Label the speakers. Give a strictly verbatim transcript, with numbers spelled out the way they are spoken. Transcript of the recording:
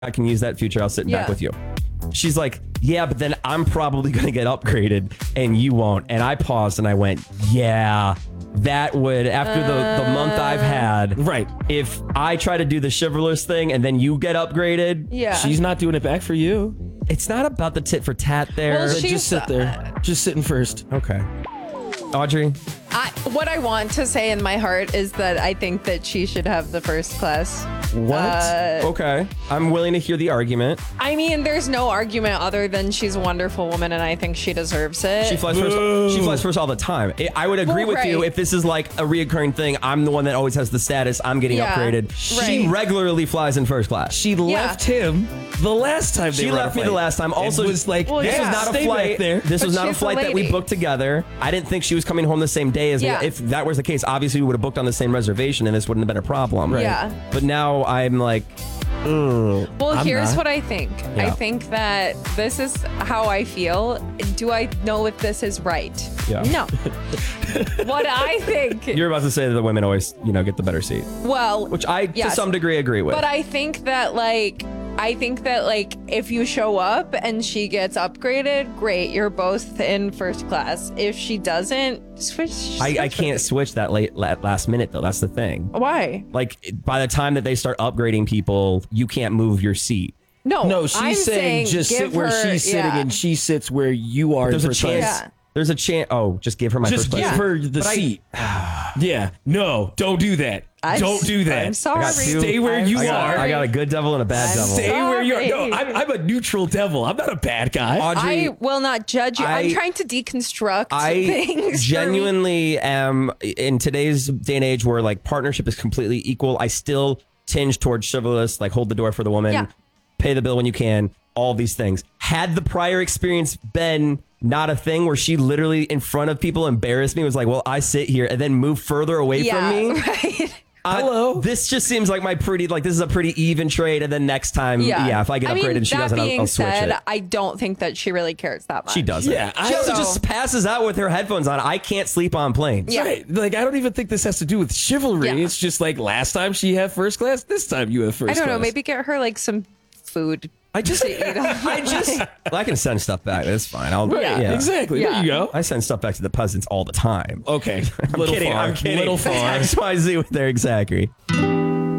Speaker 1: I can use that future. I'll sit
Speaker 2: Yeah.
Speaker 1: back with you. She's like, yeah, but then I'm probably going to get upgraded and you won't. And I paused and I went, yeah, that would, after the, the month I've had,
Speaker 3: Right.
Speaker 1: if I try to do the chivalrous thing and then you get upgraded,
Speaker 2: Yeah.
Speaker 3: She's not doing it back for you.
Speaker 1: it's not about the tit for tat there.
Speaker 2: Well,
Speaker 3: Then
Speaker 2: She's,
Speaker 3: just sit there. Just sitting first.
Speaker 1: Okay. Audrey?
Speaker 2: I, what I want to say in my heart is that I think that she should have the first class.
Speaker 3: What?
Speaker 2: Uh,
Speaker 1: Okay. I'm willing to hear the argument.
Speaker 2: I mean, there's no argument other than she's a wonderful woman, and I think she deserves it.
Speaker 1: She flies first. She flies first all the time. I- I would agree
Speaker 2: Well,
Speaker 1: with you
Speaker 2: right.
Speaker 1: if this is like a reoccurring thing. I'm the one that always has the status. I'm getting
Speaker 2: Yeah,
Speaker 1: upgraded. She
Speaker 2: right.
Speaker 1: regularly flies in first class.
Speaker 3: She left him the last time they
Speaker 1: She
Speaker 3: were on a
Speaker 1: left me the
Speaker 3: flight.
Speaker 1: last time. Also,
Speaker 3: it was like,
Speaker 2: Well,
Speaker 1: this
Speaker 2: yeah.
Speaker 1: was not a
Speaker 3: stay
Speaker 1: flight.
Speaker 3: back there.
Speaker 1: This
Speaker 2: But
Speaker 1: was not a
Speaker 2: she's a
Speaker 1: flight that we
Speaker 2: lady.
Speaker 1: booked together. I didn't think she was coming home the same day as
Speaker 2: Yeah.
Speaker 1: me. If that was the case, obviously we would have booked on the same reservation, and this wouldn't have been a problem.
Speaker 2: Right. Yeah.
Speaker 1: But now I'm like, ugh.
Speaker 2: Well,
Speaker 3: I'm
Speaker 2: here's
Speaker 3: not.
Speaker 2: what I think.
Speaker 1: Yeah.
Speaker 2: I think that this is how I feel. Do I know if this is right?
Speaker 1: Yeah.
Speaker 2: No. What I think.
Speaker 1: You're about to say that the women always, you know, get the better seat,
Speaker 2: well,
Speaker 1: which I
Speaker 2: yes.
Speaker 1: to some degree agree with.
Speaker 2: But I think that like I think that like if you show up and she gets upgraded, great, you're both in first class. If she doesn't, switch.
Speaker 1: I, I
Speaker 2: switch
Speaker 1: can't
Speaker 2: with
Speaker 1: switch that late la- last minute though. That's the thing.
Speaker 2: it. Why?
Speaker 1: Like by the time that they start upgrading people, you can't move your seat.
Speaker 2: No,
Speaker 3: No, she's
Speaker 2: I'm
Speaker 3: saying, just
Speaker 2: give
Speaker 3: sit where
Speaker 2: her-
Speaker 3: she's sitting
Speaker 2: yeah.
Speaker 3: and she sits where you are.
Speaker 1: There's
Speaker 3: in
Speaker 1: a
Speaker 3: first
Speaker 1: chance.
Speaker 3: class.
Speaker 2: Yeah.
Speaker 1: There's a chance. Oh, just give her my
Speaker 3: Just
Speaker 1: first
Speaker 3: give
Speaker 1: class.
Speaker 3: her the
Speaker 1: But I-
Speaker 3: seat. yeah. No, don't do that.
Speaker 2: I'm
Speaker 3: don't do that.
Speaker 2: I'm sorry.
Speaker 1: I got two-
Speaker 3: Stay where
Speaker 2: I'm
Speaker 3: you
Speaker 1: I got,
Speaker 3: are.
Speaker 1: I got a good devil and a bad
Speaker 2: I'm
Speaker 1: devil.
Speaker 3: Stay where you are. No,
Speaker 2: Sorry.
Speaker 3: I'm, I'm a neutral devil. I'm not a bad guy.
Speaker 1: Audrey,
Speaker 2: I will not judge you. I,
Speaker 1: I-
Speaker 2: am trying to deconstruct
Speaker 1: I
Speaker 2: things. for me.
Speaker 1: genuinely am in today's day and age where like partnership is completely equal. I still tinge towards chivalrous, like hold the door for the woman,
Speaker 2: Yeah.
Speaker 1: pay the bill when you can, all these things. Had the prior experience been not a thing where she literally in front of people embarrassed me, was like, well, I sit here and then move further away
Speaker 2: Yeah,
Speaker 1: from me.
Speaker 2: right.
Speaker 1: I-
Speaker 3: Hello?
Speaker 1: this just seems like my pretty, like this is a pretty even trade. And then next time, yeah,
Speaker 2: Yeah.
Speaker 1: if I get
Speaker 2: I
Speaker 1: upgraded
Speaker 2: mean,
Speaker 1: and she
Speaker 2: that
Speaker 1: doesn't, I'll,
Speaker 2: being
Speaker 1: I'll switch
Speaker 2: said,
Speaker 1: it.
Speaker 2: I don't think that she really cares that much.
Speaker 1: She doesn't.
Speaker 3: Yeah, I
Speaker 1: she also
Speaker 2: also-
Speaker 1: just passes out with her headphones on. I can't sleep on planes.
Speaker 2: Yeah.
Speaker 3: Right. Like, I don't even think this has to do with chivalry.
Speaker 2: Yeah.
Speaker 3: It's just like last time she had first class, this time you have first
Speaker 2: I
Speaker 3: class.
Speaker 2: don't know. Maybe get her like some food.
Speaker 1: I just, I just, well, I can send stuff back. That's fine. I'll,
Speaker 3: Right,
Speaker 1: yeah,
Speaker 3: exactly.
Speaker 2: Yeah.
Speaker 3: There you go.
Speaker 1: I send stuff back to the peasants all the time.
Speaker 3: Okay.
Speaker 1: I'm
Speaker 3: little
Speaker 1: kidding.
Speaker 3: far.
Speaker 1: I'm kidding.
Speaker 3: Little far.
Speaker 1: X Y Z with Eric Zachary.